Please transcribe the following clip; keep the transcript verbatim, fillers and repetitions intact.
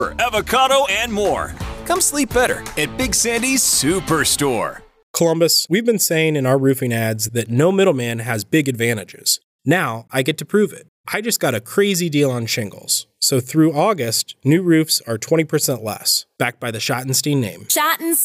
avocado, and more. Come sleep better at Big Sandy's Superstore. Columbus, we've been saying in our roofing ads that no middleman has big advantages. Now I get to prove it. I just got a crazy deal on shingles. So through August, new roofs are twenty percent less, backed by the Schottenstein name. Schottenstein.